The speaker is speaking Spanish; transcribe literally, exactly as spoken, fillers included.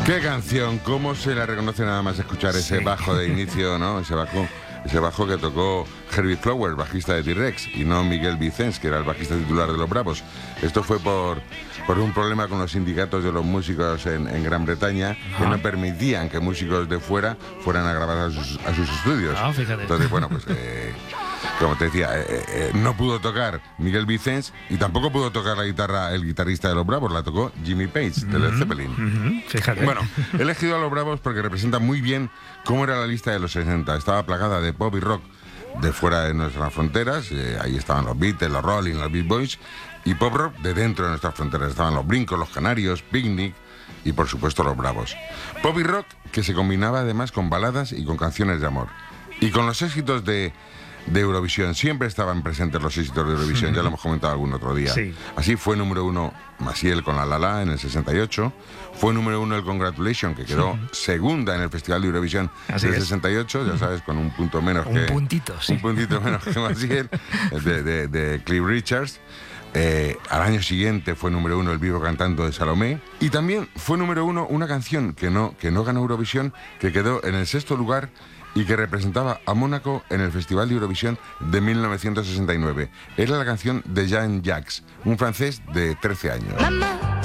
Qué canción, cómo se la reconoce nada más escuchar ese Sí. bajo de inicio, ¿no? Ese bajo, ese bajo que tocó Herbie Flowers, bajista de T-Rex, y no Miguel Vicens, que era el bajista titular de Los Bravos. Esto fue por, por un problema con los sindicatos de los músicos en, en Gran Bretaña, que no permitían que músicos de fuera fueran a grabar a sus, a sus estudios. Ah, fíjate. Entonces, bueno, pues... Eh, como te decía, eh, eh, no pudo tocar Miguel Vicens y tampoco pudo tocar la guitarra el guitarrista de Los Bravos, la tocó Jimmy Page, de Led Zeppelin. Ujú, fíjate. Bueno, he elegido a Los Bravos porque representa muy bien cómo era la lista de los sesenta. Estaba plagada de pop y rock de fuera de nuestras fronteras. Eh, ahí estaban los Beatles, los Rolling, los Beach Boys. Y pop rock de dentro de nuestras fronteras. Estaban los Brincos, los Canarios, Picnic y, por supuesto, Los Bravos. Pop y rock que se combinaba además con baladas y con canciones de amor. Y con los éxitos de... de Eurovisión, siempre estaban presentes los éxitos de Eurovisión, ya lo hemos comentado algún otro día. Sí. Así fue número uno Maciel con La La La en el sesenta y ocho, fue número uno el Congratulations, que quedó segunda en el Festival de Eurovisión Así del es. sesenta y ocho, ya sabes, con un punto menos Un que... puntito, sí. Un puntito menos que Maciel, de, de, de Cliff Richards. Eh, al año siguiente fue número uno El Vivo Cantando de Salomé. Y también fue número uno una canción que no, que no ganó Eurovisión, que quedó en el sexto lugar y que representaba a Mónaco en el Festival de Eurovisión de mil novecientos sesenta y nueve. Era la canción de Jean Jacques, un francés de trece años. Maman,